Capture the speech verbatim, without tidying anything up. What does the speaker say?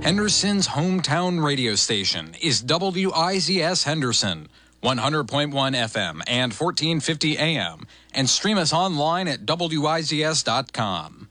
Henderson's hometown radio station is W I Z S Henderson, one hundred point one F M and fourteen fifty A M, and stream us online at W I Z S dot com.